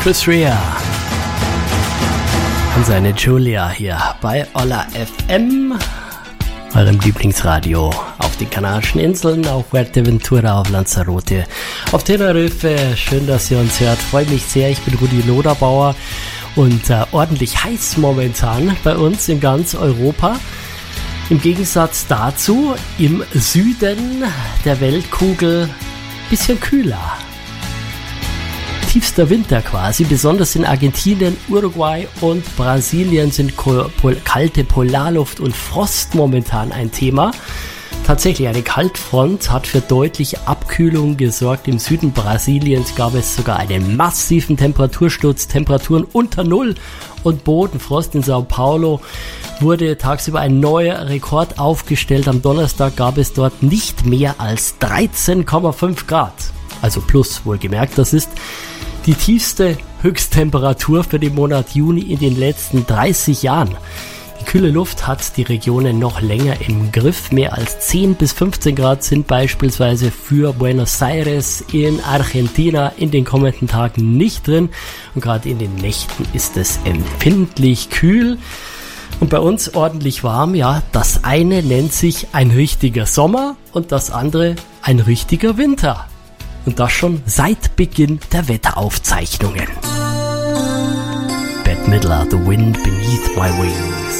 Chris Rea und seine Julia hier bei Olla FM, eurem Lieblingsradio auf den Kanarischen Inseln, auf Fuerteventura, auf Lanzarote, auf Tenerife. Schön, dass ihr uns hört. Freut mich sehr. Ich bin Rudi Loderbauer und ordentlich heiß momentan bei uns in ganz Europa. Im Gegensatz dazu im Süden der Weltkugel bisschen kühler. Tiefster Winter quasi, besonders in Argentinien, Uruguay und Brasilien sind kalte Polarluft und Frost momentan ein Thema. Tatsächlich, eine Kaltfront hat für deutliche Abkühlung gesorgt. Im Süden Brasiliens gab es sogar einen massiven Temperatursturz, Temperaturen unter Null und Bodenfrost. In Sao Paulo wurde tagsüber ein neuer Rekord aufgestellt. Am Donnerstag gab es dort nicht mehr als 13,5 Grad. Also plus, wohlgemerkt, das ist die tiefste Höchsttemperatur für den Monat Juni in den letzten 30 Jahren. Die kühle Luft hat die Regionen noch länger im Griff. Mehr als 10 bis 15 Grad sind beispielsweise für Buenos Aires in Argentina in den kommenden Tagen nicht drin. Und gerade in den Nächten ist es empfindlich kühl. Und bei uns ordentlich warm, ja. Das eine nennt sich ein richtiger Sommer und das andere ein richtiger Winter. Und das schon seit Beginn der Wetteraufzeichnungen. Bette Midler, The Wind Beneath My Wings.